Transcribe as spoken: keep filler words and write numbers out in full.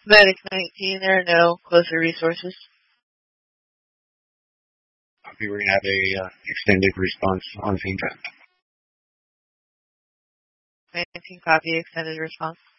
Medic nineteen, there are no closer resources. Copy, we're going to have a uh, extended response on scene. nineteen, copy, extended response.